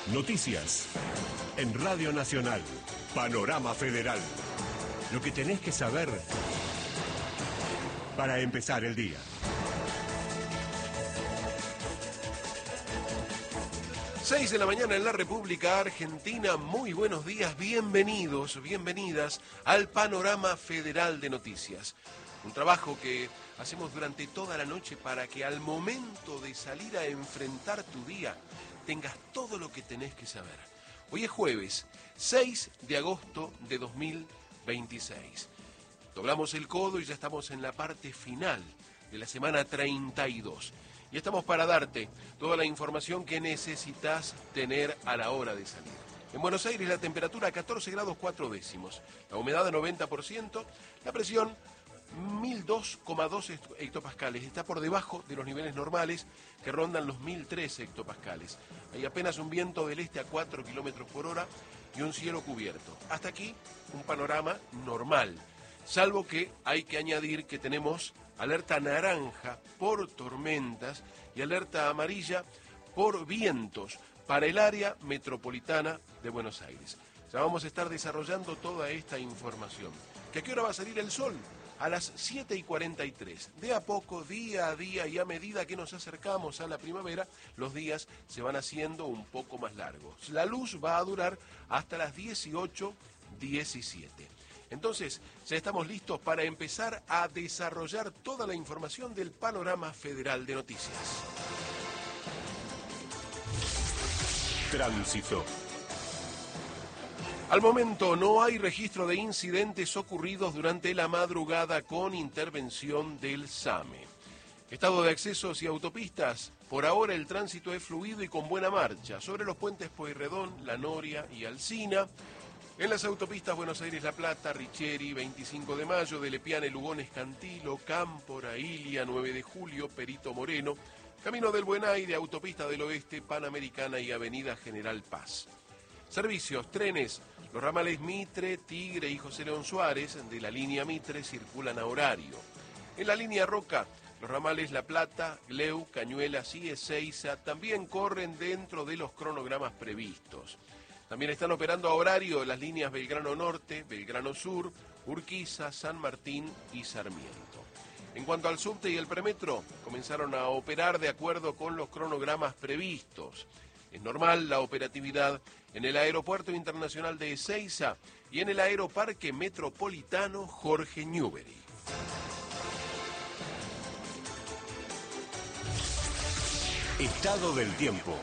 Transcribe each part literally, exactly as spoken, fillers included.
Noticias en Radio Nacional. Panorama Federal. Lo que tenés que saber para empezar el día. seis de la mañana en la República Argentina. Muy buenos días, bienvenidos, bienvenidas al Panorama Federal de Noticias. Un trabajo que hacemos durante toda la noche para que al momento de salir a enfrentar tu día tengas todo lo que tenés que saber. Hoy es jueves, seis de agosto de dos mil veintiséis. Doblamos el codo y ya estamos en la parte final de la semana treinta y dos. Y estamos para darte toda la información que necesitas tener a la hora de salir. En Buenos Aires la temperatura catorce grados cuatro décimos, la humedad noventa por ciento, la presión mil dos coma dos hectopascales, está por debajo de los niveles normales que rondan los mil tres hectopascales. Hay apenas un viento del este a cuatro kilómetros por hora y un cielo cubierto. Hasta aquí un panorama normal, salvo que hay que añadir que tenemos alerta naranja por tormentas y alerta amarilla por vientos para el área metropolitana de Buenos Aires. Ya vamos a estar desarrollando toda esta información. ¿Que a qué hora va a salir el sol? A las siete y cuarenta y tres. De a poco, día a día y a medida que nos acercamos a la primavera, los días se van haciendo un poco más largos. La luz va a durar hasta las dieciocho diecisiete. Entonces, ya estamos listos para empezar a desarrollar toda la información del Panorama Federal de Noticias. Tránsito. Al momento no hay registro de incidentes ocurridos durante la madrugada con intervención del S A M E. Estado de accesos y autopistas. Por ahora el tránsito es fluido y con buena marcha sobre los puentes Pueyrredón, La Noria y Alsina. En las autopistas Buenos Aires-La Plata, Richeri, veinticinco de mayo, de Lepiane, Lugones, Cantilo, Cámpora, Ilia, nueve de julio, Perito Moreno, Camino del Buen Aire, Autopista del Oeste, Panamericana y Avenida General Paz. Servicios, trenes, los ramales Mitre, Tigre y José León Suárez de la línea Mitre circulan a horario. En la línea Roca, los ramales La Plata, Gleu, Cañuelas y Ezeiza también corren dentro de los cronogramas previstos. También están operando a horario las líneas Belgrano Norte, Belgrano Sur, Urquiza, San Martín y Sarmiento. En cuanto al subte y el premetro, comenzaron a operar de acuerdo con los cronogramas previstos. Es normal la operatividad en el Aeropuerto Internacional de Ezeiza y en el Aeroparque Metropolitano Jorge Newbery. Estado del tiempo.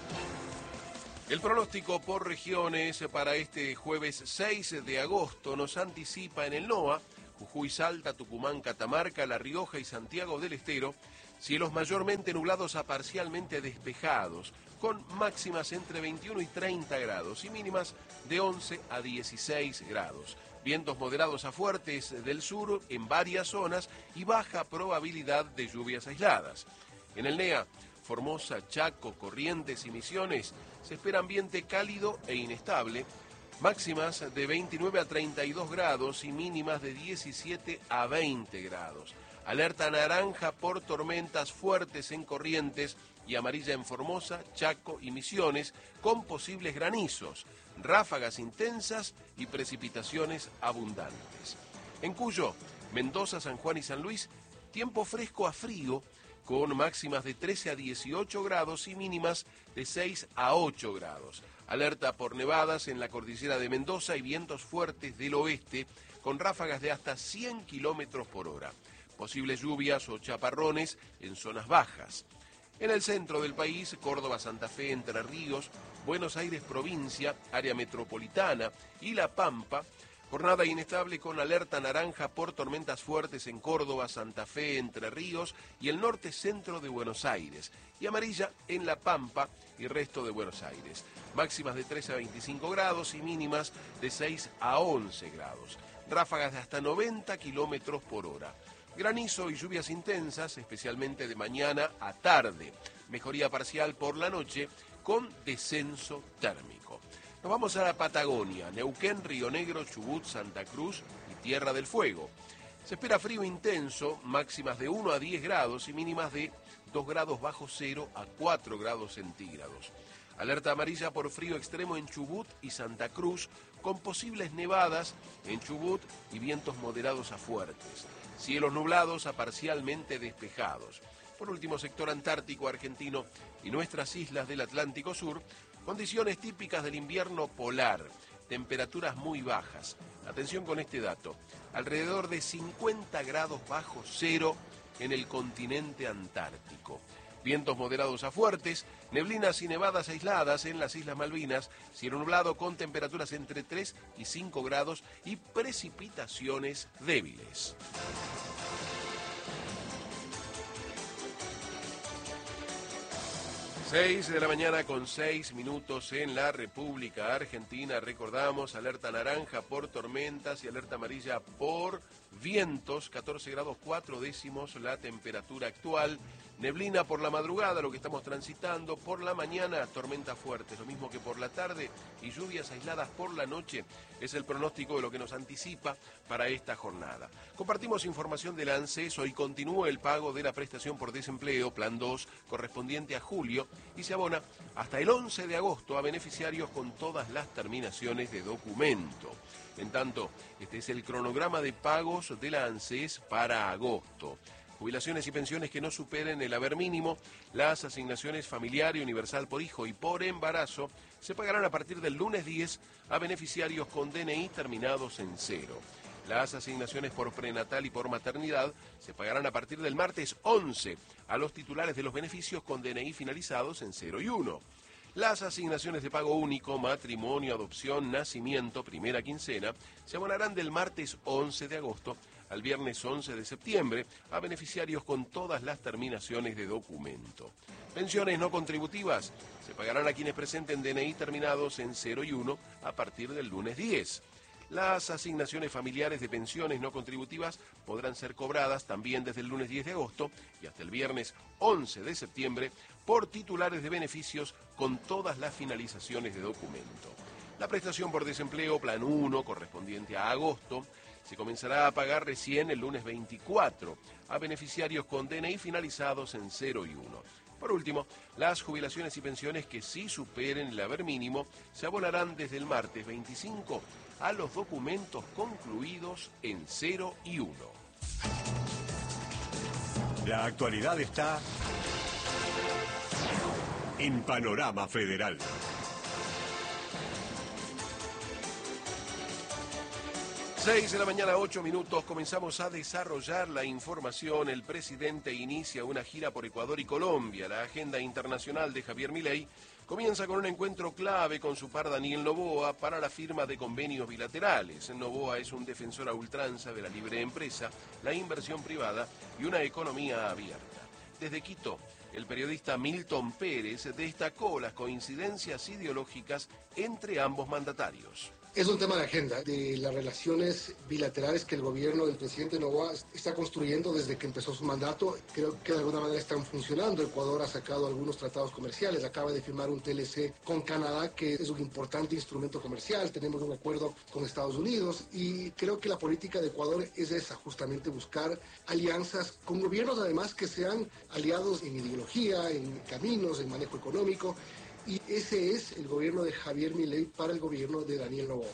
El pronóstico por regiones para este jueves seis de agosto nos anticipa en el NOA, Jujuy, Salta, Tucumán, Catamarca, La Rioja y Santiago del Estero, cielos mayormente nublados a parcialmente despejados, con máximas entre veintiuno y treinta grados y mínimas de once a dieciséis grados. Vientos moderados a fuertes del sur en varias zonas y baja probabilidad de lluvias aisladas. En el NEA, Formosa, Chaco, Corrientes y Misiones, se espera ambiente cálido e inestable, máximas de veintinueve a treinta y dos grados y mínimas de diecisiete a veinte grados. Alerta naranja por tormentas fuertes en Corrientes y amarilla en Formosa, Chaco y Misiones, con posibles granizos, ráfagas intensas y precipitaciones abundantes. En Cuyo, Mendoza, San Juan y San Luis, tiempo fresco a frío, con máximas de trece a dieciocho grados y mínimas de seis a ocho grados. Alerta por nevadas en la cordillera de Mendoza y vientos fuertes del oeste, con ráfagas de hasta cien kilómetros por hora. Posibles lluvias o chaparrones en zonas bajas. En el centro del país, Córdoba, Santa Fe, Entre Ríos, Buenos Aires provincia, área metropolitana y La Pampa, jornada inestable con alerta naranja por tormentas fuertes en Córdoba, Santa Fe, Entre Ríos y el norte centro de Buenos Aires, y amarilla en La Pampa y resto de Buenos Aires. Máximas de trece a veinticinco grados y mínimas de seis a once grados. Ráfagas de hasta noventa kilómetros por hora. Granizo y lluvias intensas, especialmente de mañana a tarde. Mejoría parcial por la noche con descenso térmico. Nos vamos a la Patagonia, Neuquén, Río Negro, Chubut, Santa Cruz y Tierra del Fuego. Se espera frío intenso, máximas de uno a diez grados y mínimas de dos grados bajo cero a cuatro grados centígrados. Alerta amarilla por frío extremo en Chubut y Santa Cruz, con posibles nevadas en Chubut y vientos moderados a fuertes. Cielos nublados a parcialmente despejados. Por último, sector antártico argentino y nuestras islas del Atlántico Sur, condiciones típicas del invierno polar, temperaturas muy bajas. Atención con este dato, alrededor de cincuenta grados bajo cero en el continente antártico. Vientos moderados a fuertes, neblinas y nevadas aisladas en las Islas Malvinas, cielo nublado con temperaturas entre tres y cinco grados y precipitaciones débiles. seis de la mañana con seis minutos en la República Argentina. Recordamos, alerta naranja por tormentas y alerta amarilla por vientos. catorce grados cuatro décimos la temperatura actual. Neblina por la madrugada, lo que estamos transitando. Por la mañana, tormentas fuertes, lo mismo que por la tarde. Y lluvias aisladas por la noche. Es el pronóstico de lo que nos anticipa para esta jornada. Compartimos información del ANSES. Hoy continúa el pago de la prestación por desempleo, plan dos, correspondiente a julio. Y se abona hasta el once de agosto a beneficiarios con todas las terminaciones de documento. En tanto, este es el cronograma de pagos de la ANSES para agosto. Jubilaciones y pensiones que no superen el haber mínimo, las asignaciones familiar y universal por hijo y por embarazo se pagarán a partir del lunes diez a beneficiarios con D N I terminados en cero. Las asignaciones por prenatal y por maternidad se pagarán a partir del martes once a los titulares de los beneficios con D N I finalizados en cero y uno. Las asignaciones de pago único, matrimonio, adopción, nacimiento, primera quincena, se abonarán del martes once de agosto al viernes once de septiembre a beneficiarios con todas las terminaciones de documento. Pensiones no contributivas se pagarán a quienes presenten D N I terminados en cero y uno a partir del lunes diez. Las asignaciones familiares de pensiones no contributivas podrán ser cobradas también desde el lunes diez de agosto y hasta el viernes once de septiembre por titulares de beneficios con todas las finalizaciones de documento. La prestación por desempleo plan uno, correspondiente a agosto, se comenzará a pagar recién el lunes veinticuatro a beneficiarios con D N I finalizados en cero y uno. Por último, las jubilaciones y pensiones que sí superen el haber mínimo se abonarán desde el martes veinticinco a los documentos concluidos en cero y uno. La actualidad está en Panorama Federal. seis de la mañana, ocho minutos, comenzamos a desarrollar la información. El presidente inicia una gira por Ecuador y Colombia. La agenda internacional de Javier Milei comienza con un encuentro clave con su par Daniel Noboa para la firma de convenios bilaterales. Noboa es un defensor a ultranza de la libre empresa, la inversión privada y una economía abierta. Desde Quito, el periodista Milton Pérez destacó las coincidencias ideológicas entre ambos mandatarios. Es un tema de agenda, de las relaciones bilaterales que el gobierno del presidente Noboa está construyendo desde que empezó su mandato. Creo que de alguna manera están funcionando. Ecuador ha sacado algunos tratados comerciales, acaba de firmar un T L C con Canadá, que es un importante instrumento comercial. Tenemos un acuerdo con Estados Unidos y creo que la política de Ecuador es esa, justamente buscar alianzas con gobiernos además que sean aliados en ideología, en caminos, en manejo económico. Y ese es el gobierno de Javier Milei para el gobierno de Daniel Noboa.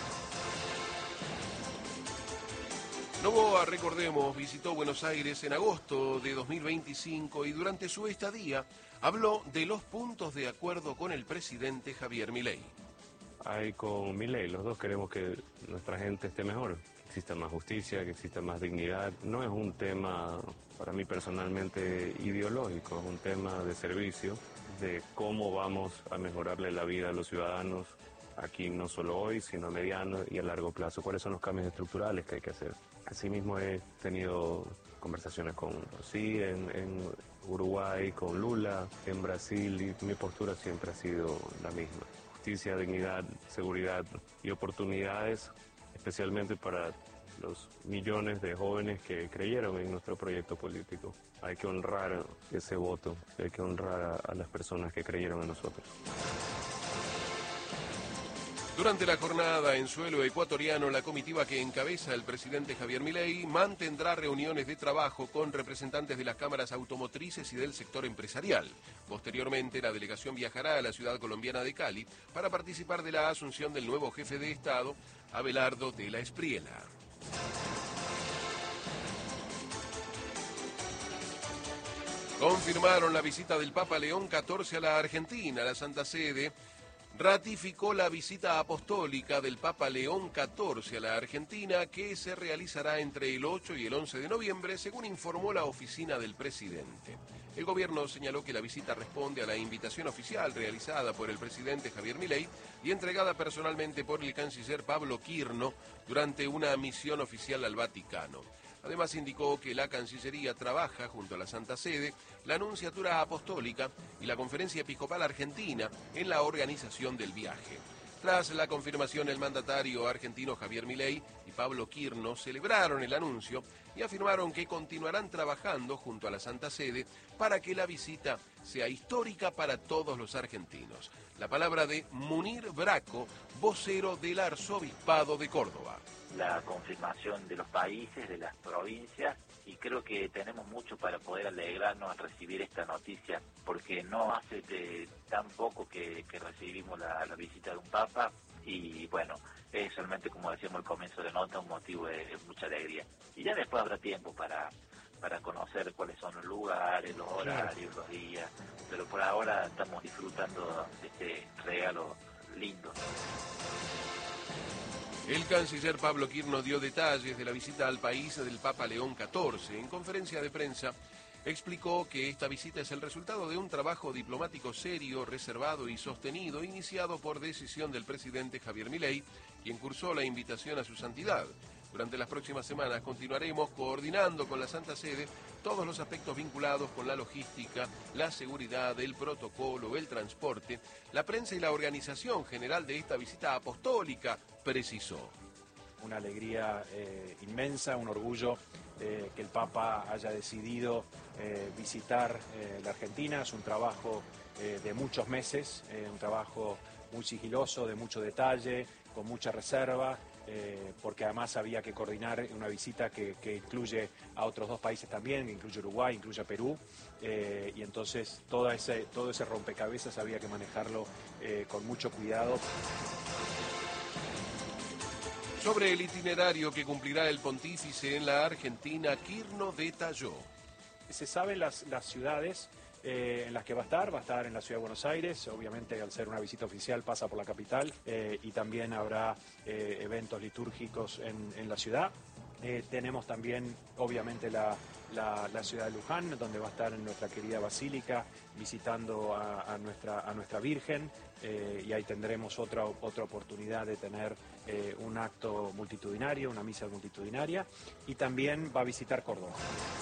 Noboa, recordemos, visitó Buenos Aires en agosto de dos mil veinticinco y durante su estadía habló de los puntos de acuerdo con el presidente Javier Milei. Hay con Milei, los dos queremos que nuestra gente esté mejor, que exista más justicia, que exista más dignidad. No es un tema, para mí personalmente, ideológico, es un tema de servicio, de cómo vamos a mejorarle la vida a los ciudadanos, aquí no solo hoy, sino a mediano y a largo plazo. ¿Cuáles son los cambios estructurales que hay que hacer? Asimismo he tenido conversaciones con Rossi en, en Uruguay, con Lula en Brasil, y mi postura siempre ha sido la misma. Justicia, dignidad, seguridad y oportunidades, especialmente para los millones de jóvenes que creyeron en nuestro proyecto político. Hay que honrar ese voto, hay que honrar a, a las personas que creyeron en nosotros. Durante la jornada en suelo ecuatoriano, la comitiva que encabeza el presidente Javier Milei mantendrá reuniones de trabajo con representantes de las cámaras automotrices y del sector empresarial. Posteriormente, la delegación viajará a la ciudad colombiana de Cali para participar de la asunción del nuevo jefe de Estado, Abelardo de la Espriella. Confirmaron la visita del Papa León catorce a la Argentina. La Santa Sede ratificó la visita apostólica del Papa León catorce a la Argentina, que se realizará entre el ocho y el once de noviembre, según informó la oficina del presidente. El gobierno señaló que la visita responde a la invitación oficial realizada por el presidente Javier Milei y entregada personalmente por el canciller Pablo Quirno durante una misión oficial al Vaticano. Además indicó que la Cancillería trabaja junto a la Santa Sede, la Nunciatura Apostólica y la Conferencia Episcopal Argentina en la organización del viaje. Tras la confirmación, el mandatario argentino Javier Milei y Pablo Quirno celebraron el anuncio y afirmaron que continuarán trabajando junto a la Santa Sede para que la visita sea histórica para todos los argentinos. La palabra de Munir Braco, vocero del Arzobispado de Córdoba. La confirmación de los países, de las provincias, y creo que tenemos mucho para poder alegrarnos al recibir esta noticia, porque no hace de, tan poco que, que recibimos la, la visita de un Papa, y bueno, es solamente, como decíamos al comienzo de nota, un motivo de, de mucha alegría. Y ya después habrá tiempo para, para conocer cuáles son los lugares, los horarios, los días, pero por ahora estamos disfrutando de este regalo lindo. El canciller Pablo Quirno dio detalles de la visita al país del Papa León catorce. En conferencia de prensa explicó que esta visita es el resultado de un trabajo diplomático serio, reservado y sostenido, iniciado por decisión del presidente Javier Milei, quien cursó la invitación a su santidad. Durante las próximas semanas continuaremos coordinando con la Santa Sede todos los aspectos vinculados con la logística, la seguridad, el protocolo, el transporte, la prensa y la organización general de esta visita apostólica, precisó. Una alegría eh, inmensa, un orgullo eh, que el Papa haya decidido eh, visitar eh, la Argentina. Es un trabajo eh, de muchos meses, eh, un trabajo muy sigiloso, de mucho detalle, con mucha reserva. Eh, porque además había que coordinar una visita que, que incluye a otros dos países también, que incluye Uruguay, incluye a Perú, eh, y entonces todo ese, todo ese rompecabezas había que manejarlo eh, con mucho cuidado. Sobre el itinerario que cumplirá el pontífice en la Argentina, Quirno detalló. Se saben las, las ciudades Eh, en las que va a estar, va a estar en la Ciudad de Buenos Aires, obviamente al ser una visita oficial pasa por la capital, eh, y también habrá eh, eventos litúrgicos en, en la ciudad. Eh, tenemos también obviamente la, la, la ciudad de Luján, donde va a estar en nuestra querida basílica visitando a, a, nuestra, a nuestra Virgen, eh, y ahí tendremos otra, otra oportunidad de tener eh, un acto multitudinario, una misa multitudinaria, y también va a visitar Córdoba.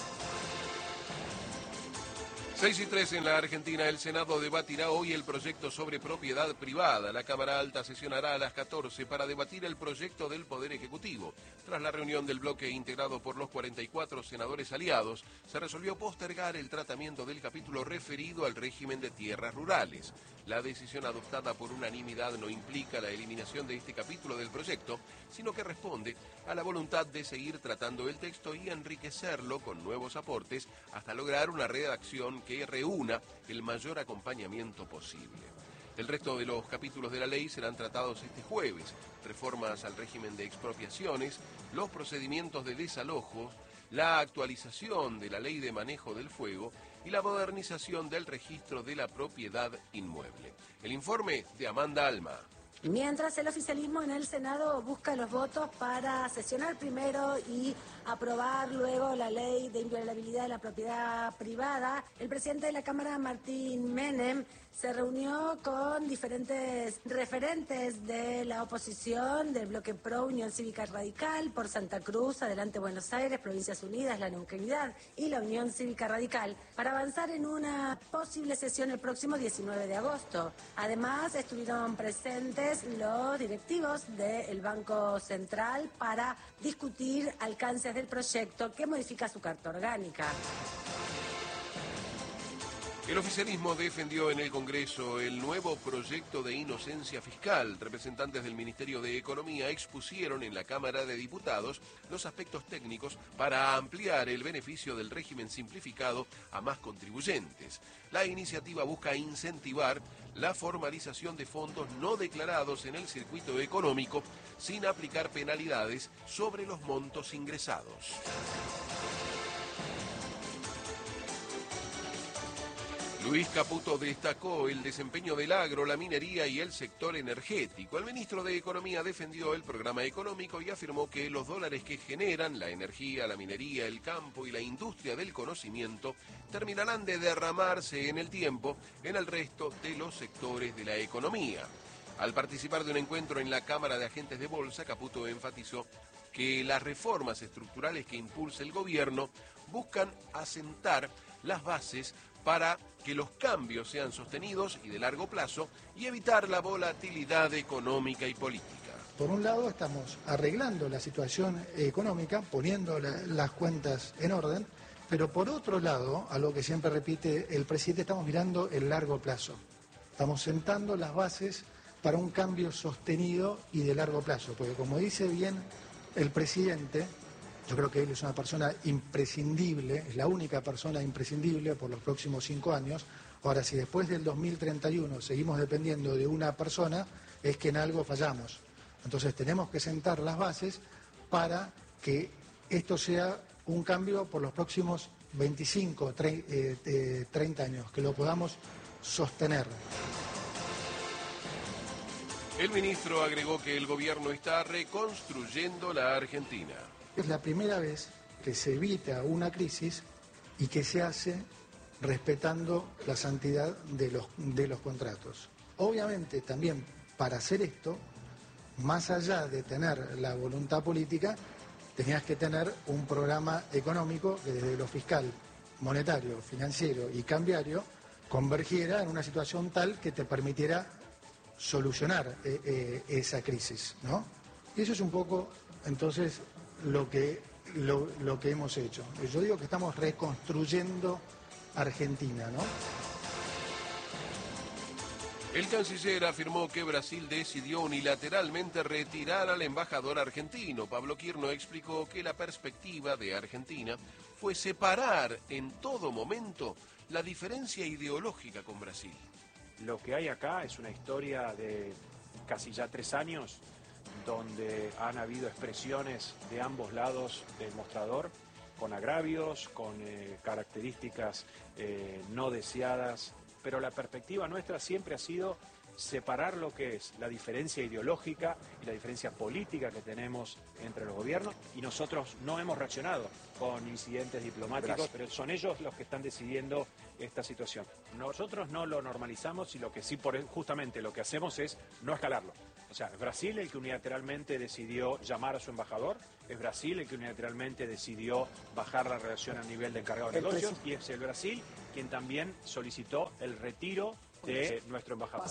seis y tres en la Argentina, el Senado debatirá hoy el proyecto sobre propiedad privada. La Cámara Alta sesionará a las catorce para debatir el proyecto del Poder Ejecutivo. Tras la reunión del bloque integrado por los cuarenta y cuatro senadores aliados, se resolvió postergar el tratamiento del capítulo referido al régimen de tierras rurales. La decisión adoptada por unanimidad no implica la eliminación de este capítulo del proyecto, sino que responde a la voluntad de seguir tratando el texto y enriquecerlo con nuevos aportes hasta lograr una redacción que reúna el mayor acompañamiento posible. El resto de los capítulos de la ley serán tratados este jueves: reformas al régimen de expropiaciones, los procedimientos de desalojo, la actualización de la ley de manejo del fuego y la modernización del registro de la propiedad inmueble. El informe de Amanda Alma. Mientras el oficialismo en el Senado busca los votos para sesionar primero y aprobar luego la ley de inviolabilidad de la propiedad privada, el presidente de la Cámara, Martín Menem, se reunió con diferentes referentes de la oposición, del bloque Pro, Unión Cívica Radical, por Santa Cruz, Adelante Buenos Aires, Provincias Unidas, La Neuquinidad y la Unión Cívica Radical, para avanzar en una posible sesión el próximo diecinueve de agosto. Además, estuvieron presentes los directivos del Banco Central para discutir alcances del proyecto que modifica su carta orgánica. El oficialismo defendió en el Congreso el nuevo proyecto de inocencia fiscal. Representantes del Ministerio de Economía expusieron en la Cámara de Diputados los aspectos técnicos para ampliar el beneficio del régimen simplificado a más contribuyentes. La iniciativa busca incentivar la formalización de fondos no declarados en el circuito económico sin aplicar penalidades sobre los montos ingresados. Luis Caputo destacó el desempeño del agro, la minería y el sector energético. El ministro de Economía defendió el programa económico y afirmó que los dólares que generan la energía, la minería, el campo y la industria del conocimiento terminarán de derramarse en el tiempo en el resto de los sectores de la economía. Al participar de un encuentro en la Cámara de Agentes de Bolsa, Caputo enfatizó que las reformas estructurales que impulsa el gobierno buscan asentar las bases para que los cambios sean sostenidos y de largo plazo y evitar la volatilidad económica y política. Por un lado estamos arreglando la situación económica, poniendo la, las cuentas en orden, pero por otro lado, algo que siempre repite el presidente, estamos mirando el largo plazo. Estamos sentando las bases para un cambio sostenido y de largo plazo, porque como dice bien el presidente, yo creo que él es una persona imprescindible, es la única persona imprescindible por los próximos cinco años. Ahora, si después del dos mil treinta y uno seguimos dependiendo de una persona, es que en algo fallamos. Entonces tenemos que sentar las bases para que esto sea un cambio por los próximos veinticinco, treinta años, que lo podamos sostener. El ministro agregó que el gobierno está reconstruyendo la Argentina. Es la primera vez que se evita una crisis y que se hace respetando la santidad de los, de los contratos. Obviamente también para hacer esto, más allá de tener la voluntad política, tenías que tener un programa económico que desde lo fiscal, monetario, financiero y cambiario convergiera en una situación tal que te permitiera solucionar eh, eh, esa crisis, ¿no? Y eso es un poco, entonces, lo que, lo, lo que hemos hecho. Yo digo que estamos reconstruyendo Argentina, ¿no? El canciller afirmó que Brasil decidió unilateralmente retirar al embajador argentino. Pablo Quirno explicó que la perspectiva de Argentina fue separar en todo momento la diferencia ideológica con Brasil. Lo que hay acá es una historia de casi ya tres años donde han habido expresiones de ambos lados del mostrador, con agravios, con eh, características eh, no deseadas, pero la perspectiva nuestra siempre ha sido separar lo que es la diferencia ideológica y la diferencia política que tenemos entre los gobiernos, y nosotros no hemos reaccionado con incidentes diplomáticos, pero son ellos los que están decidiendo esta situación. Nosotros no lo normalizamos y lo que sí, por, justamente lo que hacemos es no escalarlo. O sea, es Brasil el que unilateralmente decidió llamar a su embajador, es Brasil el que unilateralmente decidió bajar la relación a nivel de encargado de negocios, y es el Brasil quien también solicitó el retiro de nuestro embajador.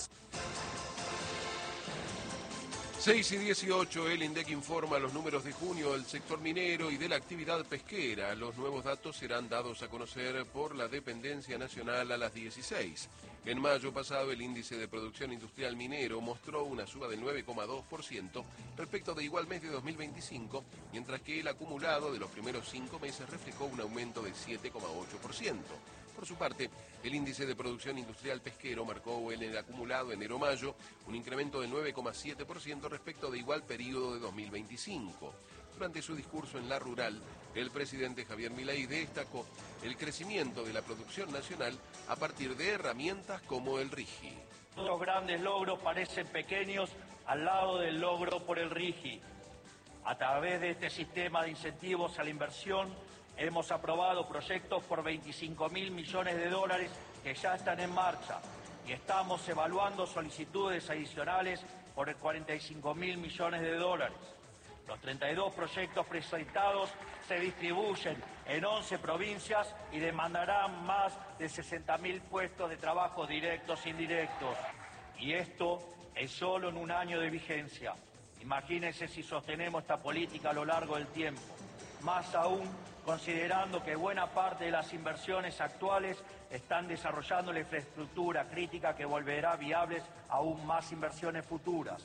seis y dieciocho, el INDEC informa los números de junio del sector minero y de la actividad pesquera. Los nuevos datos serán dados a conocer por la Dependencia Nacional a las dieciséis. En mayo pasado, el índice de producción industrial minero mostró una suba del nueve coma dos por ciento respecto de igual mes de dos mil veinticinco, mientras que el acumulado de los primeros cinco meses reflejó un aumento de siete coma ocho por ciento. Por su parte, el índice de producción industrial pesquero marcó en el acumulado enero-mayo un incremento del nueve coma siete por ciento respecto de igual periodo de dos mil veinticinco. Durante su discurso en La Rural, el presidente Javier Milei destacó el crecimiento de la producción nacional a partir de herramientas como el RIGI. Los grandes logros parecen pequeños al lado del logro por el RIGI. A través de este sistema de incentivos a la inversión, hemos aprobado proyectos por veinticinco mil millones de dólares que ya están en marcha y estamos evaluando solicitudes adicionales por cuarenta y cinco mil millones de dólares. Los treinta y dos proyectos presentados se distribuyen en once provincias y demandarán más de sesenta mil puestos de trabajo directos e indirectos. Y esto es solo en un año de vigencia. Imagínense si sostenemos esta política a lo largo del tiempo. más aún considerando que buena parte de las inversiones actuales están desarrollando la infraestructura crítica que volverá viables aún más inversiones futuras.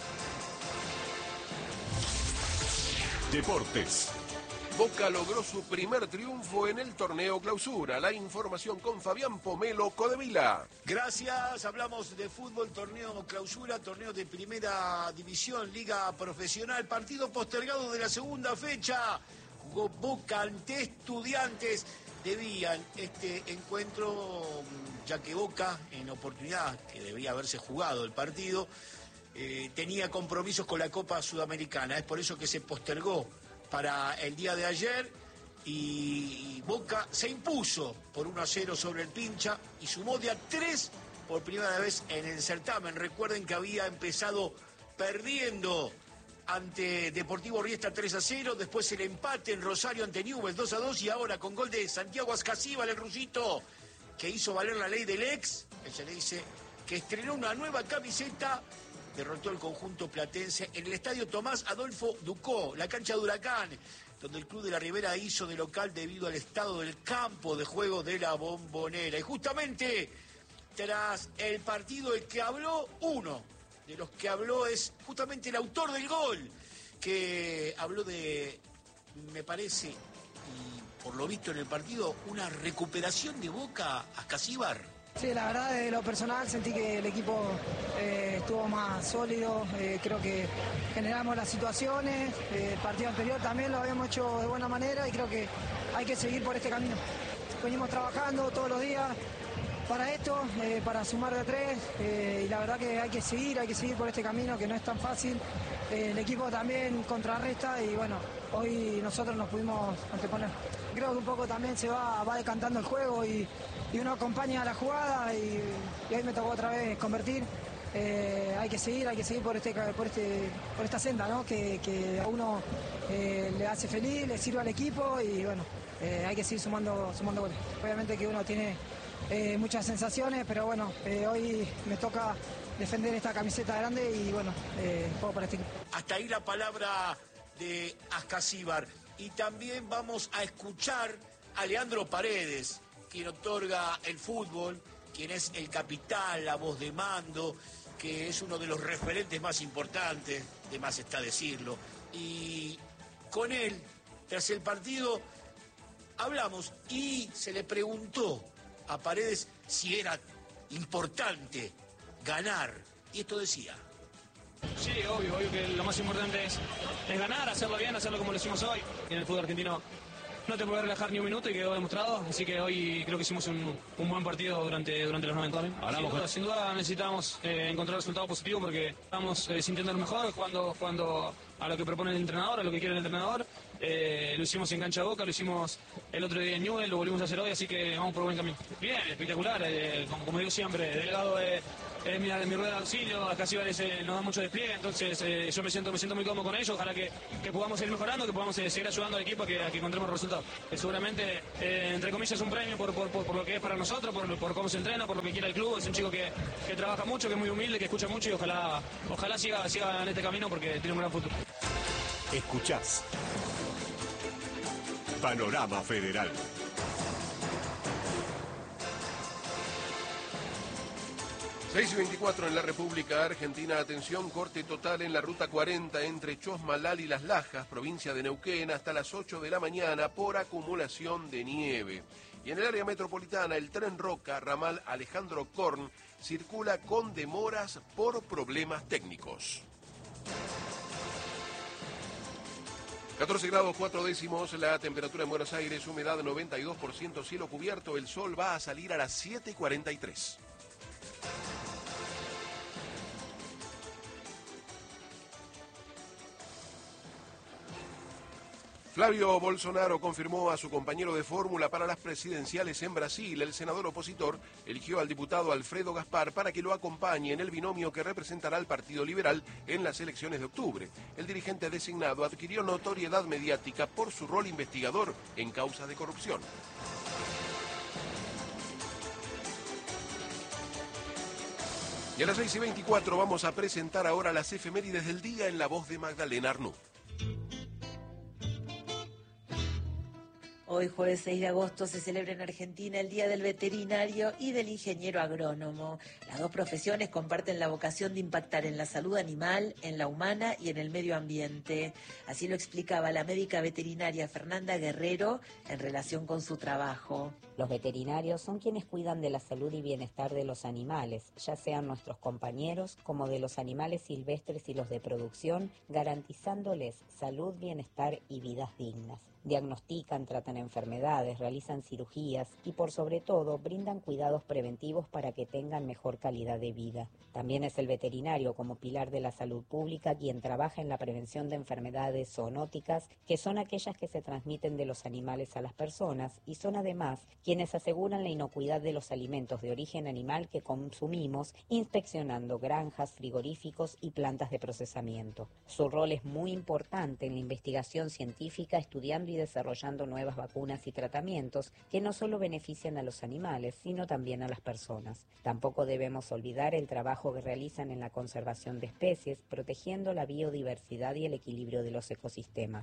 Deportes. Boca logró su primer triunfo en el torneo Clausura. La información con Fabián Pomelo, Codevila. Gracias, hablamos de fútbol, torneo Clausura, torneo de primera división, liga profesional, partido postergado de la segunda fecha. Jugó Boca ante Estudiantes. Debían este encuentro, ya que Boca, en oportunidad que debía haberse jugado el partido, eh, tenía compromisos con la Copa Sudamericana. Es por eso que se postergó para el día de ayer y Boca se impuso por uno a cero sobre el Pincha y sumó de a tres por primera vez en el certamen. Recuerden que había empezado perdiendo ante Deportivo Riestra tres a cero, después el empate en Rosario ante Newell's dos a dos y ahora con gol de Santiago Ascasíbal, el rusito, que hizo valer la ley del ex, que se le dice que estrenó una nueva camiseta, derrotó el conjunto platense en el estadio Tomás Adolfo Ducó, la cancha de Huracán, donde el Club de la Ribera hizo de local debido al estado del campo de juego de la Bombonera. Y justamente tras el partido el que habló uno de los que habló es justamente el autor del gol, que habló de, me parece, y por lo visto en el partido, una recuperación de Boca a Ascasíbar. Sí, la verdad, de lo personal sentí que el equipo eh, estuvo más sólido, eh, creo que generamos las situaciones, eh, el partido anterior también lo habíamos hecho de buena manera y creo que hay que seguir por este camino. Venimos trabajando todos los días para esto, eh, para sumar de tres, eh, y la verdad que hay que seguir, hay que seguir por este camino que no es tan fácil. Eh, el equipo también contrarresta y bueno, hoy nosotros nos pudimos anteponer. Creo que un poco también se va, va decantando el juego y, y uno acompaña la jugada y, y hoy me tocó otra vez convertir. Eh, hay que seguir, hay que seguir por este, por este, por esta senda, ¿no? Que, que a uno eh, le hace feliz, le sirve al equipo y bueno, eh, hay que seguir sumando, sumando goles. Obviamente que uno tiene Eh, muchas sensaciones, pero bueno, eh, hoy me toca defender esta camiseta grande y bueno, eh, juego para este equipo. Hasta ahí la palabra de Ascasíbar. Y también vamos a escuchar a Leandro Paredes, quien otorga el fútbol, quien es el capitán, la voz de mando, que es uno de los referentes más importantes, de más está decirlo. Y con él, tras el partido, hablamos y se le preguntó a Paredes si era importante ganar, y esto decía. Sí, obvio, obvio que lo más importante es, es ganar, hacerlo bien, hacerlo como lo hicimos hoy. En el fútbol argentino no te puedes relajar ni un minuto y quedó demostrado, así que hoy creo que hicimos un, un buen partido durante, durante los noventa. Sin duda, sin duda necesitamos eh, encontrar resultados positivos porque estamos eh, sintiéndonos mejor, jugando, jugando a lo que propone el entrenador, a lo que quiere el entrenador. Eh, lo hicimos en cancha Boca, lo hicimos el otro día en Newell's, lo volvimos a hacer hoy, así que vamos por buen camino. Bien, espectacular, eh, como, como digo siempre, Delgado es, es mi, mi rueda de auxilio, Ascasíbar eh, nos da mucho despliegue, entonces eh, yo me siento, me siento muy cómodo con ellos, ojalá que, que podamos ir mejorando, que podamos eh, seguir ayudando al equipo a que, a que encontremos resultados. Eh, seguramente, eh, entre comillas, es un premio por, por, por, por lo que es para nosotros, por, por cómo se entrena, por lo que quiere el club, es un chico que, que trabaja mucho, que es muy humilde, que escucha mucho y ojalá, ojalá siga, siga en este camino porque tiene un gran futuro. Escuchás Panorama Federal. seis y veinticuatro en la República Argentina. Atención, corte total en la ruta cuarenta entre Chosmalal y Las Lajas, provincia de Neuquén, hasta las ocho de la mañana por acumulación de nieve. Y en el área metropolitana, el tren Roca, ramal Alejandro Korn, circula con demoras por problemas técnicos. catorce grados cuatro décimos, la temperatura en Buenos Aires, humedad noventa y dos por ciento, cielo cubierto, el sol va a salir a las siete y cuarenta y tres. Flavio Bolsonaro confirmó a su compañero de fórmula para las presidenciales en Brasil. El senador opositor eligió al diputado Alfredo Gaspar para que lo acompañe en el binomio que representará al Partido Liberal en las elecciones de octubre. El dirigente designado adquirió notoriedad mediática por su rol investigador en causas de corrupción. Y a las seis y veinticuatro vamos a presentar ahora las efemérides del día en la voz de Magdalena Arnú. Hoy, jueves seis de agosto, se celebra en Argentina el Día del Veterinario y del Ingeniero Agrónomo. Las dos profesiones comparten la vocación de impactar en la salud animal, en la humana y en el medio ambiente. Así lo explicaba la médica veterinaria Fernanda Guerrero en relación con su trabajo. Los veterinarios son quienes cuidan de la salud y bienestar de los animales, ya sean nuestros compañeros como de los animales silvestres y los de producción, garantizándoles salud, bienestar y vidas dignas. Diagnostican, tratan enfermedades, realizan cirugías y por sobre todo brindan cuidados preventivos para que tengan mejor calidad de vida. También es el veterinario como pilar de la salud pública quien trabaja en la prevención de enfermedades zoonóticas, que son aquellas que se transmiten de los animales a las personas y son además quienes aseguran la inocuidad de los alimentos de origen animal que consumimos, inspeccionando granjas, frigoríficos y plantas de procesamiento. Su rol es muy importante en la investigación científica, estudiando y desarrollando nuevas vacunas y tratamientos que no solo benefician a los animales, sino también a las personas. Tampoco debemos olvidar el trabajo que realizan en la conservación de especies, protegiendo la biodiversidad y el equilibrio de los ecosistemas.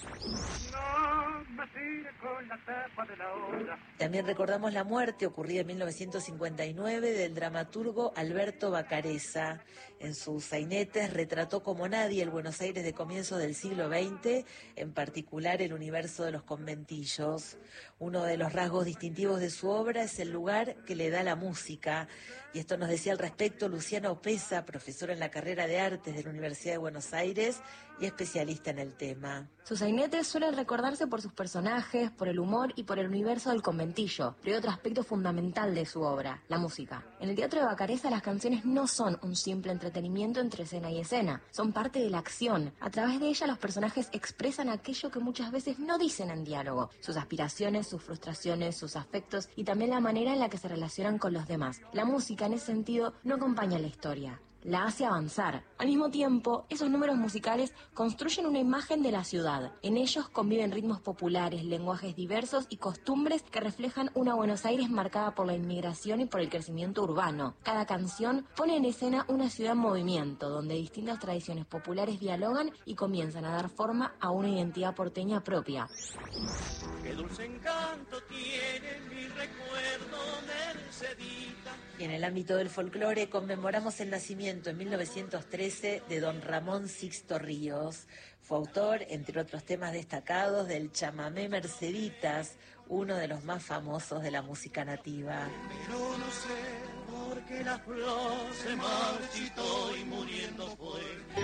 También recordamos la muerte ocurrida en mil novecientos cincuenta y nueve del dramaturgo Alberto Bacarezza. En sus sainetes retrató como nadie el Buenos Aires de comienzos del siglo veinte, en particular el universo de los conventillos. Uno de los rasgos distintivos de su obra es el lugar que le da la música. Y esto nos decía al respecto Luciana Opesa, profesora en la carrera de Artes de la Universidad de Buenos Aires y especialista en el tema. Sus sainetes suelen recordarse por sus personajes, por el humor y por el universo del conventillo, pero hay otro aspecto fundamental de su obra, la música. En el teatro de Bacarezza las canciones no son un simple entretenimiento entre escena y escena, son parte de la acción. A través de ella los personajes expresan aquello que muchas veces no dicen en diálogo, sus aspiraciones, sus frustraciones, sus afectos y también la manera en la que se relacionan con los demás. La música en ese sentido no acompaña la historia, la hace avanzar. Al mismo tiempo, esos números musicales construyen una imagen de la ciudad. En ellos conviven ritmos populares, lenguajes diversos y costumbres que reflejan una Buenos Aires marcada por la inmigración y por el crecimiento urbano. Cada canción pone en escena una ciudad en movimiento, donde distintas tradiciones populares dialogan y comienzan a dar forma a una identidad porteña propia. Qué dulce encanto tiene mi recuerdo, Mercedita. Y en el ámbito del folclore conmemoramos el nacimiento en mil novecientos trece de don Ramón Sixto Ríos. Fue autor, entre otros temas destacados, del chamamé Merceditas, uno de los más famosos de la música nativa. Pero no sé por qué la flor se marchitó y muriendo fue.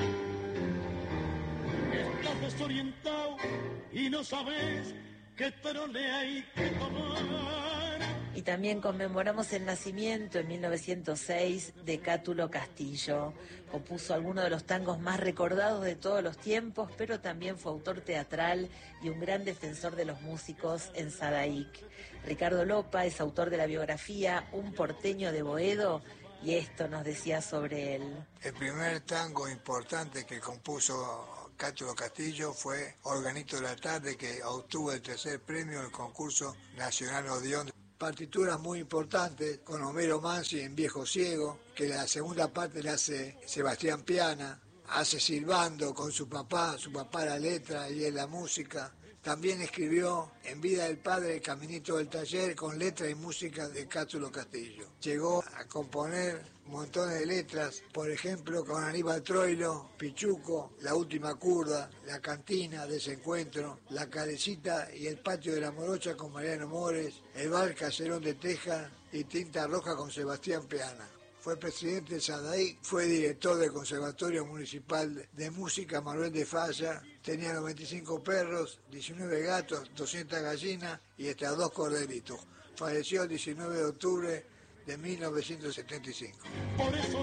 Estás desorientado y no sabes qué trole hay que tomar. Y también conmemoramos el nacimiento en mil novecientos seis de Cátulo Castillo. Compuso algunos de los tangos más recordados de todos los tiempos, pero también fue autor teatral y un gran defensor de los músicos en Sadaic. Ricardo Lopa es autor de la biografía Un porteño de Boedo, y esto nos decía sobre él. El primer tango importante que compuso Cátulo Castillo fue Organito de la Tarde, que obtuvo el tercer premio del concurso nacional Odeón. Partituras muy importantes con Homero Mansi en Viejo Ciego, que la segunda parte la hace Sebastián Piana, hace silbando con su papá, su papá la letra y él la música. También escribió En Vida del Padre, Caminito del Taller, con letra y música de Cátulo Castillo. Llegó a componer montones de letras, por ejemplo con Aníbal Troilo, Pichuco, La Última Curda, La Cantina, Desencuentro, La Carecita y El Patio de la Morocha con Mariano Mores, El Bar Caserón de Teja y Tinta Roja con Sebastián Piana. Fue presidente de Sadaic, fue director del Conservatorio Municipal de Música Manuel de Falla, tenía noventa y cinco perros, diecinueve gatos, doscientas gallinas y hasta dos corderitos. Falleció el diecinueve de octubre de mil novecientos setenta y cinco. Por eso